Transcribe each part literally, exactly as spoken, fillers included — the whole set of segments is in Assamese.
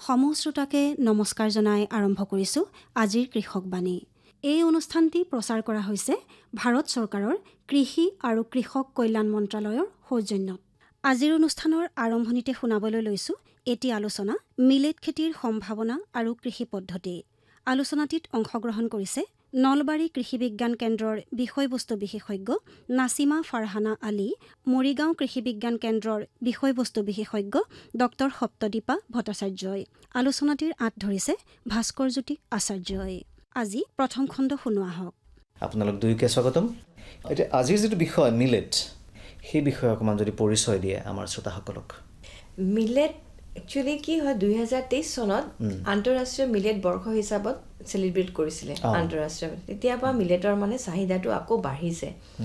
সমূহ শ্ৰোতাকে নমস্কাৰ জনাই আৰম্ভ কৰিছোঁ আজিৰ কৃষকবাণী। এই অনুষ্ঠানটি প্ৰচাৰ কৰা হৈছে ভাৰত চৰকাৰৰ কৃষি আৰু কৃষক কল্যাণ মন্ত্ৰালয়ৰ সৌজন্যত। আজিৰ অনুষ্ঠানৰ আৰম্ভণিতে শুনাবলৈ লৈছোঁ এটি আলোচনা মিলেট খেতিৰ সম্ভাৱনা আৰু কৃষি পদ্ধতি। আলোচনাটিত অংশগ্ৰহণ কৰিছে নলবাৰী কৃষি বিজ্ঞান কেন্দ্ৰৰ বিষয়বস্তু বিশেষজ্ঞ নাছিমা ফাৰহানা আলী, মৰিগাঁও কৃষি বিজ্ঞান কেন্দ্ৰৰ বিষয়বস্তু বিশেষজ্ঞ ডক্টৰ সপ্তদীপা ভট্টাচাৰ্যই। আলোচনাটিৰ আঁত ধৰিছে ভাস্কৰজ্যোতি আচাৰ্যই। আজি প্ৰথম খণ্ড শুনোৱা হওক। আপোনালোক দুয়োকে স্বাগতম। এতিয়া আজিৰ যিটো বিষয় মিলেট, সেই বিষয়ে অকণমান যদি পৰিচয় দিয়ে আমাৰ শ্ৰোতাসকলক। মিলেট একচুৱেলি কি হয়, দুই হাজাৰ তেইছ চনত আন্তঃৰাষ্ট্ৰীয় মিলেট বৰ্ষ হিচাপত চেলিব্ৰেট কৰিছিলে আন্তঃৰাষ্ট্ৰীয়। তেতিয়াৰ পৰা মিলেটৰ মানে চাহিদাটো আকৌ বাঢ়িছে।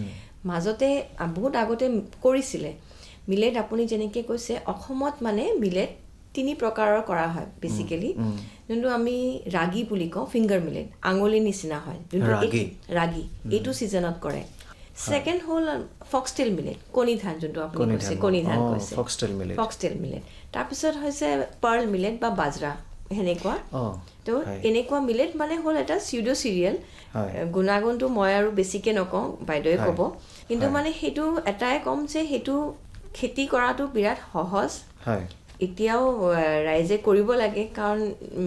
মাজতে বহুত আগতে কৰিছিলে মিলেট। আপুনি যেনেকৈ কৈছে, অসমত মানে মিলেট তিনি প্ৰকাৰৰ কৰা হয় বেচিকেলি। যোনটো আমি ৰাগী বুলি কওঁ, ফিংগাৰ মিলেট, আঙুলিৰ নিচিনা হয় যোনটো ৰাগী, এইটো ছিজনত কৰে। ছেকেণ্ড হ'ল ফক্সটেল মিলেট, কণী ধান, যোনটো আপুনি কৈছে কণী ধান কৈছে, ফক্সটেল মিলেট। তাৰপিছত হৈছে পাৰ্ল মিলেট বা বাজৰা, সেনেকুৱা। তো এনেকুৱা মিলেট মানে হ'ল এটা চিউডো চিৰিয়েল। গুণাগুণটো মই আৰু বেছিকৈ নকওঁ, বাইদেৱে ক'ব। কিন্তু মানে সেইটো এটাই ক'ম যে সেইটো খেতি কৰাটো বিৰাট সহজ। এতিয়াও ৰাইজে কৰিব লাগে, কাৰণ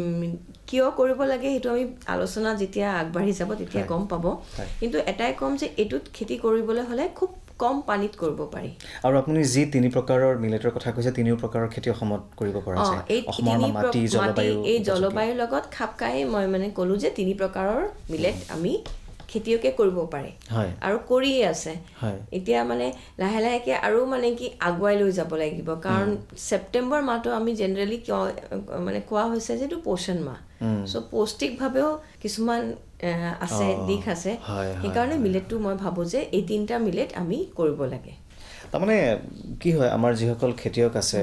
কিয় কৰিব লাগে সেইটো আমি আলোচনা যেতিয়া আগবাঢ়ি যাব তেতিয়া গম পাব। কিন্তু এটাই ক'ম যে এইটোত খেতি কৰিবলৈ হ'লে খুব কম পানীত কৰিব পাৰি। আৰু আপুনি যি তিনি প্ৰকাৰৰ মিলেটৰ কথা কৈছে, তিনিও প্ৰকাৰৰ খেতি অসমত কৰিব পৰা যায়। অসমৰ মাটি, জলবায়ু, এই জলবায়ুৰ লগত খাপ খাই মই মানে ক'লোঁ যে তিনি প্ৰকাৰৰ মিলেট আমি খেতিয়কে কৰিব পাৰে আৰু কৰিয়ে আছে। এতিয়া মানে লাহে লাহেকৈ আৰু মানে কি আগুৱাই লৈ যাব লাগিব, কাৰণ ছেপ্টেম্বৰ মাহটো আমি জেনেৰেলি কিয় মানে কোৱা হৈছে যে এইটো পোষণ মাহ। চ' পৌষ্টিকভাৱেও কিছুমান আছে, দিশ আছে। সেইকাৰণে মিলেটটো মই ভাবোঁ যে এই তিনিটা মিলেট আমি কৰিব লাগে। তাৰমানে কি হয়, আমাৰ যিসকল খেতিয়ক আছে,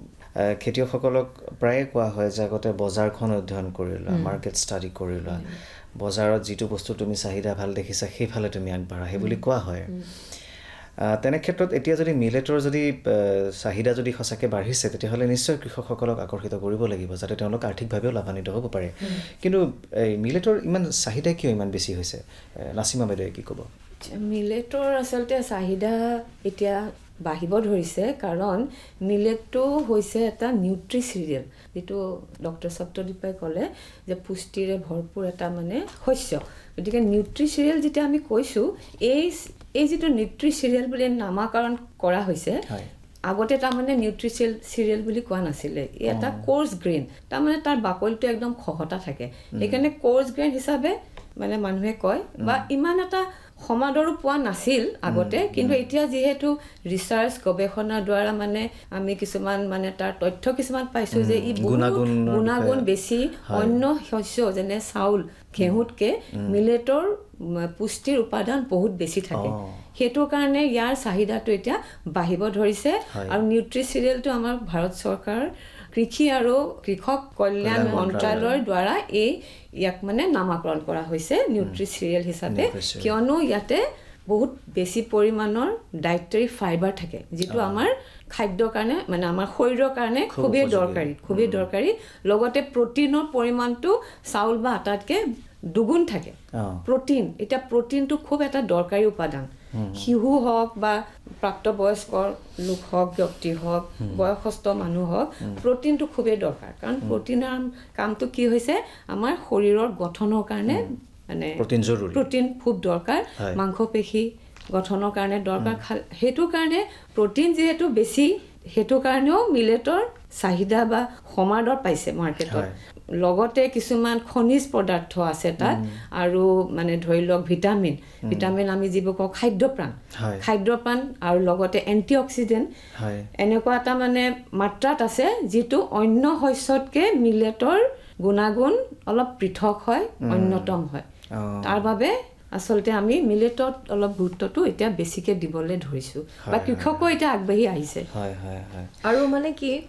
খেতিয়কসকলক প্ৰায়ে কোৱা হয় যে আগতে বজাৰখন অধ্যয়ন কৰি লোৱা, মাৰ্কেট ষ্টাডি কৰি লোৱা, বজাৰত যিটো বস্তু তুমি চাহিদা ভাল দেখিছা সেইফালে তুমি আগবাঢ়া, সেই বুলি কোৱা হয়। তেনে ক্ষেত্ৰত এতিয়া যদি মিলেটৰ যদি চাহিদা যদি সঁচাকৈ বাঢ়িছে, তেতিয়াহ'লে নিশ্চয় কৃষকসকলক আকৰ্ষিত কৰিব লাগিব, যাতে তেওঁলোক আৰ্থিকভাৱেও লাভান্বিত হ'ব পাৰে। কিন্তু এই মিলেটৰ ইমান চাহিদা কিয় ইমান বেছি হৈছে? নাছিমা বাইদেৱে কি ক'ব? মিলেটৰ আচলতে চাহিদা এতিয়া বাঢ়িব ধৰিছে, কাৰণ মিলেটটো হৈছে এটা নিউট্ৰি চিৰিয়েল, যিটো ডক্টৰ সপ্তদীপাই ক'লে যে পুষ্টিৰে ভৰপূৰ এটা মানে শস্য। গতিকে নিউট্ৰি চিৰিয়েল যেতিয়া আমি কৈছোঁ, এই এই যিটো নিউট্ৰি চিৰিয়েল বুলি নামাকৰণ কৰা হৈছে, আগতে তাৰমানে নিউট্ৰি চিৰিয়েল বুলি কোৱা নাছিলে। ই এটা কোৰ্চ গ্ৰেইন, তাৰমানে তাৰ বাকলিটো একদম খহটা থাকে, সেইকাৰণে কোৰ্চ গ্ৰেইন হিচাপে মানে মানুহে কয়, বা ইমান এটা সমাদৰো পোৱা নাছিল আগতে। কিন্তু এতিয়া যিহেতু ৰিচাৰ্চ গৱেষণাৰ দ্বাৰা মানে আমি কিছুমান মানে তাৰ তথ্য কিছুমান পাইছোঁ যে ই গুণাগুণ বেছি অন্য শস্য যেনে চাউল, ঘেঁহুতকৈ মিলেটৰ পুষ্টিৰ উপাদান বহুত বেছি থাকে। সেইটো কাৰণে ইয়াৰ চাহিদাটো এতিয়া বাঢ়িব ধৰিছে। আৰু নিউট্ৰি চিৰিয়েলটো আমাৰ ভাৰত চৰকাৰৰ কৃষি আৰু কৃষক কল্যাণ মন্ত্ৰালয়ৰ দ্বাৰা এই ইয়াক মানে নামাকৰণ কৰা হৈছে নিউট্ৰি চিৰিয়েল হিচাপে, কিয়নো ইয়াতে বহুত বেছি পৰিমাণৰ ডায়েটৰী ফাইবাৰ থাকে, যিটো আমাৰ খাদ্যৰ কাৰণে মানে আমাৰ শৰীৰৰ কাৰণে খুবেই দৰকাৰী, খুবেই দৰকাৰী। লগতে প্ৰটিনৰ পৰিমাণটো চাউল বা আটাতকৈ দুগুণ থাকে। প্ৰটিন, এতিয়া প্ৰটিনটো খুব এটা দৰকাৰী উপাদান। শিশু হওক বা প্ৰাপ্তবয়স্কৰ লোক হওক, ব্যক্তি হওক, বয়সস্থ মানুহ হওক, প্ৰটিনটো খুবেই দৰকাৰ। কাৰণ প্ৰটিনৰ কামটো কি হৈছে, আমাৰ শৰীৰৰ গঠনৰ কাৰণে মানে প্ৰটিন খুব দৰকাৰ, মাংসপেশী গঠনৰ কাৰণে দৰকাৰ। সেইটো কাৰণে প্ৰটিন যিহেতু বেছি, সেইটো কাৰণেও মিলেটৰ চাহিদা বা সমাদৰ পাইছে মাৰ্কেটত। লগতে কিছুমান খনিজ পদাৰ্থ আছে তাত, আৰু মানে ধৰি লওক ভিটামিন ভিটামিন আমি যিবোৰ কওঁ খাদ্যপ্ৰাণ, খাদ্যপ্ৰাণ আৰু লগতে এণ্টি অক্সিডেণ্ট, এনেকুৱা এটা মানে মাত্ৰাত আছে, যিটো অন্য শস্যতকৈ মিলেটৰ গুণাগুণ অলপ পৃথক হয়, অন্যতম হয়। তাৰ বাবে আচলতে আমি মিলেটত অলপ গুৰুত্বটো এতিয়া বেছিকৈ দিবলৈ ধৰিছোঁ, বা কৃষকো এতিয়া আগবাঢ়ি আহিছে। আৰু মানে কি